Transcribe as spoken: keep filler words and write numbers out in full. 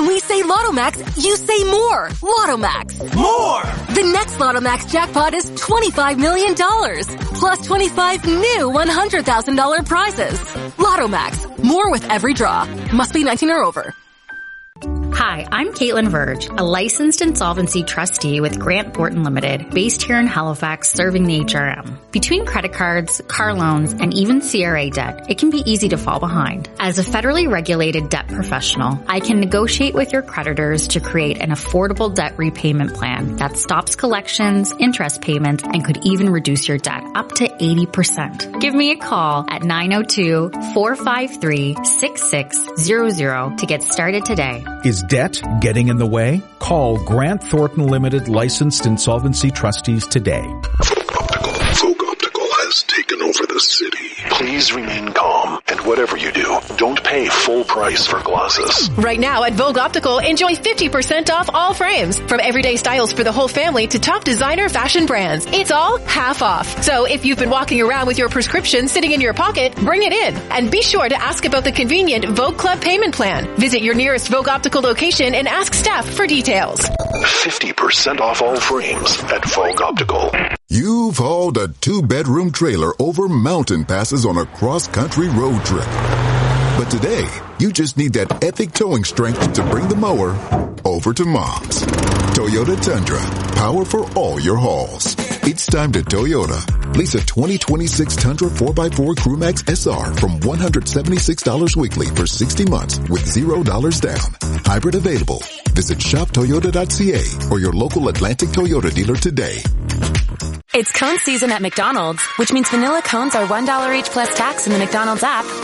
When we say Lotto Max, you say more. Lotto Max. More! The next Lotto Max jackpot is twenty-five million dollars. Plus twenty-five new one hundred thousand dollars prizes. Lotto Max. More with every draw. Must be nineteen or over. Hi, I'm Caitlin Verge, a licensed insolvency trustee with Grant Thornton Limited, based here in Halifax, serving the H R M. Between credit cards, car loans, and even C R A debt, it can be easy to fall behind. As a federally regulated debt professional, I can negotiate with your creditors to create an affordable debt repayment plan that stops collections, interest payments, and could even reduce your debt up to eighty percent. Give me a call at nine oh two, four five three, six six zero zero to get started today. Is debt getting in the way? Call Grant Thornton Limited licensed insolvency trustees today. Optical. Folk Optical has taken over the city. Please remain calm, and whatever you do, don't pay full price for glasses. Right now at Vogue Optical, enjoy fifty percent off all frames. From everyday styles for the whole family to top designer fashion brands. It's all half off. So if you've been walking around with your prescription sitting in your pocket, bring it in. And be sure to ask about the convenient Vogue Club payment plan. Visit your nearest Vogue Optical location and ask staff for details. fifty percent off all frames at Vogue Optical. You've hauled a two-bedroom trailer over mountain passes on a cross-country road trip. But today, you just need that epic towing strength to bring the mower over to Mom's. Toyota Tundra, power for all your hauls. It's time to Toyota. Lease a twenty twenty-six Tundra four by four Crewmax S R from one hundred seventy-six dollars weekly for sixty months with zero dollars down. Hybrid available. Visit shop toyota dot c a or your local Atlantic Toyota dealer today. It's cone season at McDonald's, which means vanilla cones are one dollar each plus tax in the McDonald's app.